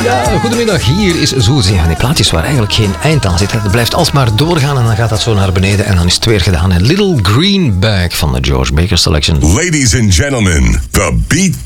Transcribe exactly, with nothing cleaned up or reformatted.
Ja, goedemiddag. Hier is Zoet. Ja, die plaatjes waar eigenlijk geen eind aan zit. Het blijft alsmaar doorgaan en dan gaat dat zo naar beneden en dan is het weer gedaan. Een Little Green Bag van de George Baker Selection. Ladies and gentlemen, the Beat